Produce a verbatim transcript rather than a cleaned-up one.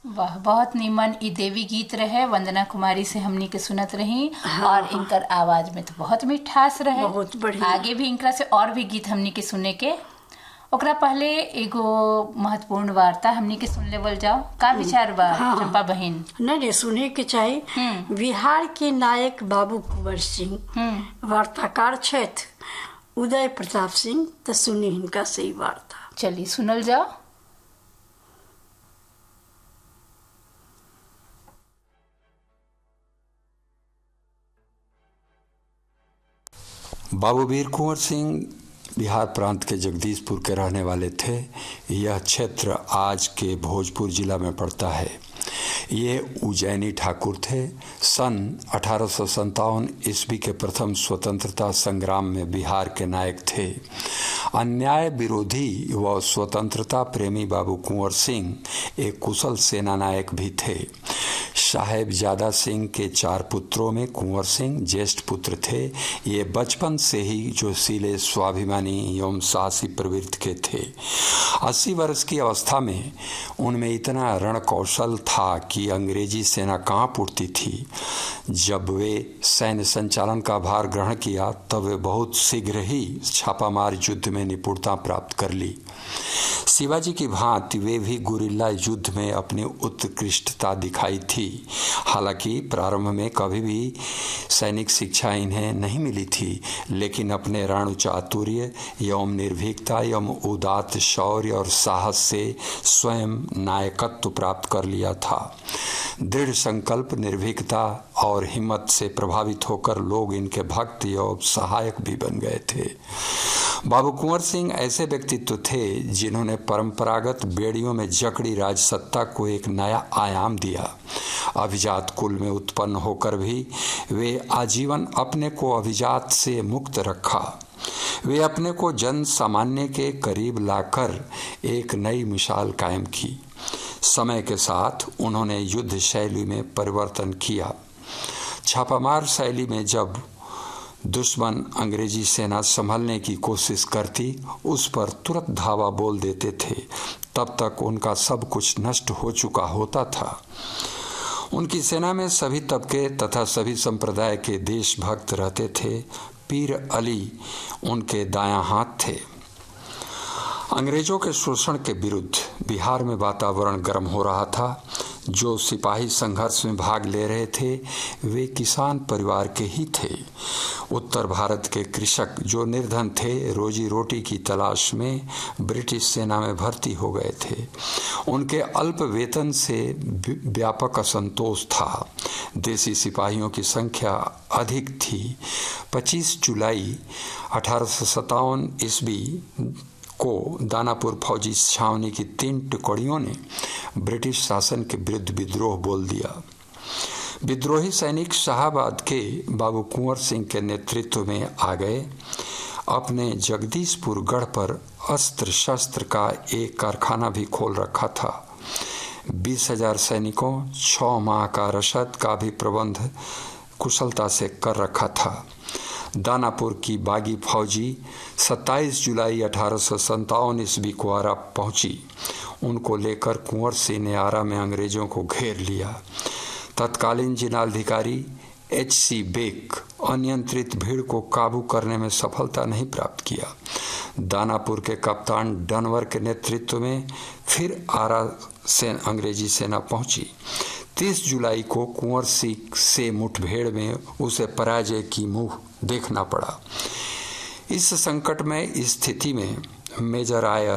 वाह, बहुत नीमन ई देवी गीत रहे। वंदना कुमारी से हमनी के सुनत रही। हाँ, और इनकर आवाज में तो बहुत मिठास रहे। बहुत बढ़िया। आगे भी इनकरा से और भी गीत हमनी के सुने के। ओकरा पहले एगो महत्वपूर्ण वार्ता हमनी के सुन लेवल जाओ। का विचार बा? हाँ, चंपा बहन। नहीं नहीं, सुने के चाहिए। बिहार के नायक बाबू कुंवर सिंह वार्ताकार छथि उदय प्रताप सिंह। तो सुनी हिनका से ही वार्ता। चलिए सुनल जाओ। बाबू वीर कुंवर सिंह बिहार प्रांत के जगदीशपुर के रहने वाले थे। यह क्षेत्र आज के भोजपुर जिला में पड़ता है। ये उज्जैनी ठाकुर थे। सन अठारह सौ संतावन ईस्वी के प्रथम स्वतंत्रता संग्राम में बिहार के नायक थे। अन्याय विरोधी व स्वतंत्रता प्रेमी बाबू कुंवर सिंह एक कुशल सेना नायक भी थे। साहेबजादा सिंह के चार पुत्रों में कुंवर सिंह ज्येष्ठ पुत्र थे। ये बचपन से ही जोशीले, स्वाभिमानी एवं साहसी प्रवृत्ति के थे। अस्सी वर्ष की अवस्था में उनमें इतना रण कौशल था कि अंग्रेजी सेना कांप उठती थी। जब वे सैन्य संचालन का भार ग्रहण किया तब वे बहुत शीघ्र ही छापामार युद्ध में निपुणता प्राप्त कर ली। शिवाजी की भांति वे भी गुरिल्ला युद्ध में अपनी उत्कृष्टता दिखाई थी। हालांकि प्रारंभ में कभी भी सैनिक शिक्षा इन्हें नहीं मिली थी, लेकिन अपने रण चातुर्य एवं निर्भीकता एवं उदात्त शौर्य और साहस से स्वयं नायकत्व प्राप्त कर लिया था। दृढ़ संकल्प, निर्भीकता और हिम्मत से प्रभावित होकर लोग इनके भक्त एवं सहायक भी बन गए थे। बाबू कुंवर सिंह ऐसे व्यक्तित्व थे जिन्होंने परंपरागत बेड़ियों में जकड़ी राजसत्ता को एक नया आयाम दिया। अभिजात कुल में उत्पन्न होकर भी वे आजीवन अपने को अभिजात से मुक्त रखा। वे अपने को जन सामान्य के करीब लाकर एक नई मिसाल कायम की। समय के साथ उन्होंने युद्ध शैली में परिवर्तन किया। छापामार शैली में जब दुश्मन अंग्रेजी सेना संभलने की कोशिश करती, उस पर तुरंत धावा बोल देते थे। तब तक उनका सब कुछ नष्ट हो चुका होता था। उनकी सेना में सभी तबके तथा सभी संप्रदाय के देशभक्त रहते थे। पीर अली उनके दायां हाथ थे। अंग्रेजों के शोषण के विरुद्ध बिहार में वातावरण गर्म हो रहा था। जो सिपाही संघर्ष में भाग ले रहे थे वे किसान परिवार के ही थे। उत्तर भारत के कृषक जो निर्धन थे, रोजी रोटी की तलाश में ब्रिटिश सेना में भर्ती हो गए थे। उनके अल्प वेतन से व्यापक असंतोष था। देसी सिपाहियों की संख्या अधिक थी। पच्चीस जुलाई अठारह सौ सत्तावन ईस्वी को दानापुर फौजी छावनी की तीन टुकड़ियों ने ब्रिटिश शासन के विरुद्ध विद्रोह बोल दिया। विद्रोही सैनिक शाहाबाद के बाबू कुंवर सिंह के नेतृत्व में आ गए। अपने जगदीशपुर गढ़ पर अस्त्र शस्त्र का एक कारखाना भी खोल रखा था। बीस हजार सैनिकों, छह माह का रसद का भी प्रबंध कुशलता से कर रखा था। दानापुर की बागी फौजी सत्ताईस जुलाई अठारह सौ संतावन ईस्वी को आरा पहुंची। उनको लेकर कुंवर सिंह ने आरा में अंग्रेजों को घेर लिया। तत्कालीन जिलाधिकारी एच सी बेक अनियंत्रित भीड़ को काबू करने में सफलता नहीं प्राप्त किया। दानापुर के कप्तान डनवर के नेतृत्व में फिर आरा से अंग्रेजी सेना पहुंची। तीस जुलाई को कुंवर सिंह से मुठभेड़ में उसे पराजय की मुंह देखना पड़ा। इस संकटमय स्थिति में मेजर आयर